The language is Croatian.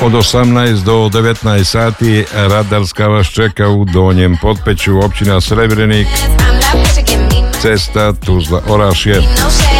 od 18 do 19 sati Radarska vas čeka u Donjem Potpeću, općina Srebrenik, cesta Tuzla Orašje.